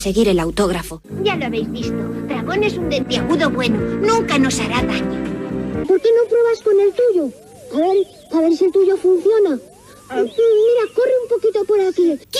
seguir el autógrafo. Ya lo habéis visto. Dragón es un dentiagudo bueno. Nunca nos hará daño. ¿Por qué no pruebas con el tuyo? A ver si el tuyo funciona. Mira, corre un poquito por aquí.